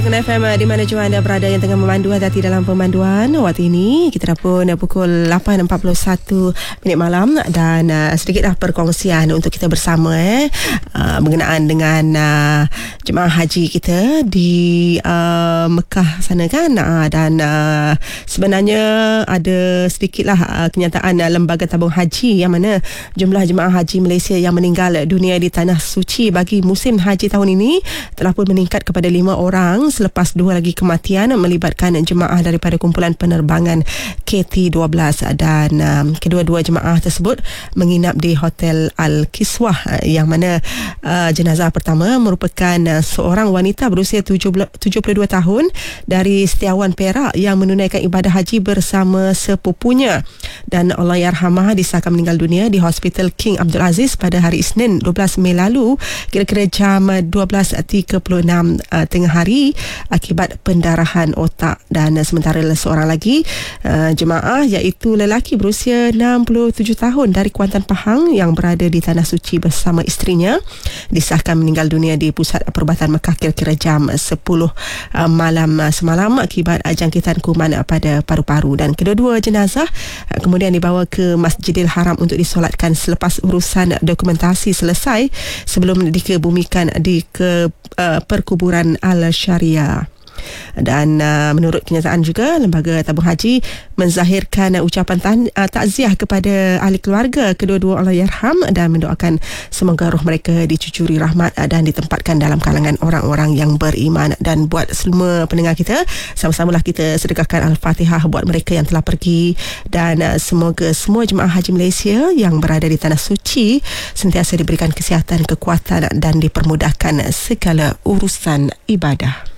FM di mana jua anda berada yang tengah memandu hati dalam pemanduan. Waktu ini kita dah pun pukul 8.41 malam dan sedikitlah perkongsian untuk kita bersama berkenaan dengan jemaah haji kita di Mekah sana kan, dan sebenarnya ada sedikitlah kenyataan Lembaga Tabung Haji yang mana jumlah jemaah haji Malaysia yang meninggal dunia di Tanah Suci bagi musim haji tahun ini telah pun meningkat kepada 5 orang selepas 2 lagi kematian melibatkan jemaah daripada kumpulan penerbangan KT-12 dan kedua-dua jemaah tersebut menginap di Hotel Al-Kiswah yang mana jenazah pertama merupakan seorang wanita berusia 72 tahun dari Setiawan Perak yang menunaikan ibadah haji bersama sepupunya, dan Allahyarhamah disahkan meninggal dunia di Hospital King Abdul Aziz pada hari Isnin 12 Mei lalu kira-kira jam 12.36 tengah hari akibat pendarahan otak. Dan sementara seorang lagi jemaah iaitu lelaki berusia 67 tahun dari Kuantan Pahang yang berada di Tanah Suci bersama isterinya disahkan meninggal dunia di pusat perubatan Mekah kira-kira jam 10 malam semalam akibat jangkitan kuman pada paru-paru. Dan kedua-dua jenazah kemudian dibawa ke Masjidil Haram untuk disolatkan selepas urusan dokumentasi selesai sebelum dikebumikan di perkuburan Al-Syariah. Dan menurut kenyataan juga, Lembaga Tabung Haji menzahirkan ucapan takziah kepada ahli keluarga kedua-dua Allahyarham dan mendoakan semoga roh mereka dicucuri rahmat dan ditempatkan dalam kalangan orang-orang yang beriman. Dan buat semua pendengar kita, sama-samalah kita sedekahkan Al-Fatihah buat mereka yang telah pergi, dan semoga semua jemaah haji Malaysia yang berada di Tanah Suci sentiasa diberikan kesihatan, kekuatan dan dipermudahkan segala urusan ibadah.